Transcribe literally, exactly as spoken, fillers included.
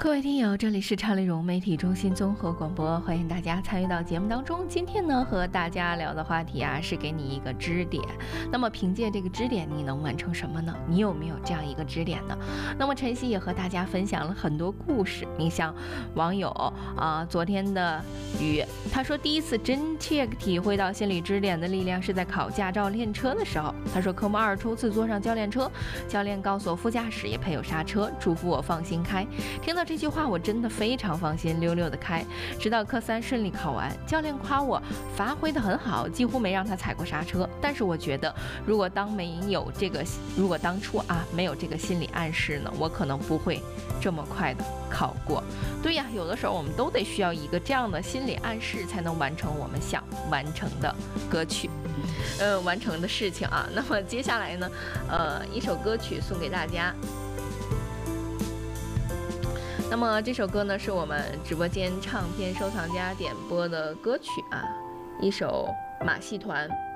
各位听友，这里是畅丽融媒体中心综合广播，欢迎大家参与到节目当中。今天呢，和大家聊的话题啊，是给你一个支点。那么凭借这个支点，你能完成什么呢？你有没有这样一个支点呢？那么晨曦也和大家分享了很多故事。你像网友啊，昨天的雨，他说第一次真切体会到心理支点的力量是在考驾照练车的时候。他说科目二初次坐上教练车，教练告诉我副驾驶也配有刹车，嘱咐我放心开。听到这句话，我真的非常放心，溜溜的开。直到科三顺利考完，教练夸我发挥得很好，几乎没让他踩过刹车。但是我觉得，如果当没有这个，如果当初啊没有这个心理暗示呢，我可能不会这么快的考过。对呀，有的时候我们都得需要一个这样的心理暗示，才能完成我们想完成的歌曲，呃，完成的事情啊。那么接下来呢，呃，一首歌曲送给大家。那么这首歌呢，是我们直播间唱片收藏家点播的歌曲啊，一首马戏团。